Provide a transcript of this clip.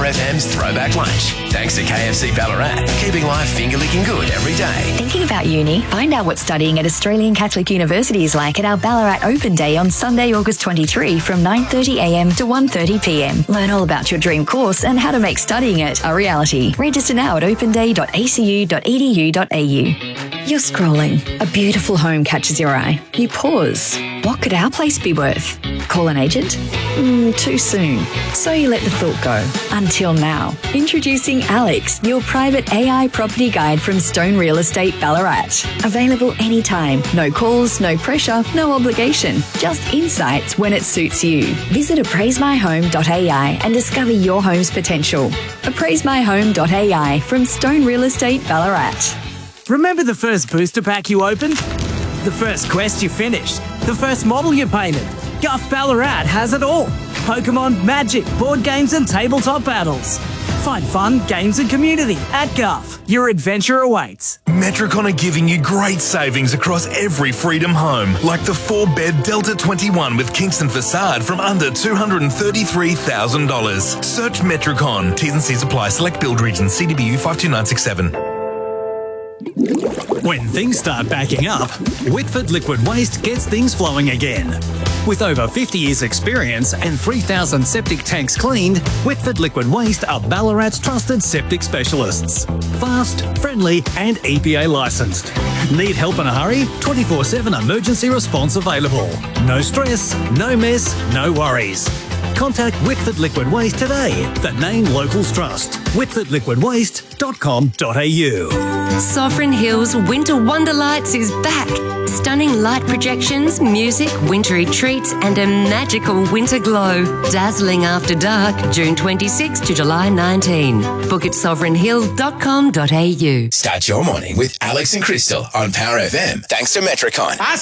FM's Throwback Lunch. Thanks to KFC Ballarat, keeping life finger-licking good every day. Thinking about uni? Find out what studying at Australian Catholic University is like at our Ballarat Open Day on Sunday, August 23 from 9:30am to 1:30pm. Learn all about your dream course and how to make studying it a reality. Register now at openday.acu.edu.au. You're scrolling. A beautiful home catches your eye. You pause. What could our place be worth? Call an agent? Too soon. So you let the thought go. Until now. Introducing Alex, your private AI property guide from Stone Real Estate Ballarat. Available anytime. No calls, no pressure, no obligation. Just insights when it suits you. Visit appraisemyhome.ai and discover your home's potential. Appraisemyhome.ai from Stone Real Estate Ballarat. Remember the first booster pack you opened? The first quest you finished? The first model you painted? Guff Ballarat has it all. Pokemon, Magic, board games and tabletop battles. Find fun, games and community at Guff. Your adventure awaits. Metricon are giving you great savings across every Freedom home, like the 4-bed Delta 21 with Kingston facade from under $233,000. Search Metricon. T's and C's apply. Select build region. CDBU 52967. When things start backing up, Whitford Liquid Waste gets things flowing again. With over 50 years' experience and 3,000 septic tanks cleaned, Whitford Liquid Waste are Ballarat's trusted septic specialists. Fast, friendly and EPA licensed. Need help in a hurry? 24/7 emergency response available. No stress, no mess, no worries. Contact Whitford Liquid Waste today. The name locals trust. whitfordliquidwaste.com.au. Sovereign Hills Winter Wonderlights is back. Stunning light projections, music, wintry treats and a magical winter glow. Dazzling after dark, June 26 to July 19. Book at sovereignhill.com.au. Start your morning with Alex and Crystal on Power FM. Thanks to Metricon.